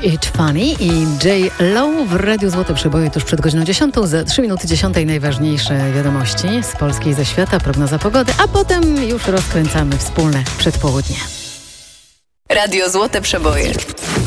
It Funny i J. Lo w Radiu Złote Przeboje tuż przed godziną 10. Za 3 minuty 10 najważniejsze wiadomości z Polski i ze świata, prognoza pogody, a potem już rozkręcamy wspólne przedpołudnie. Radio Złote Przeboje.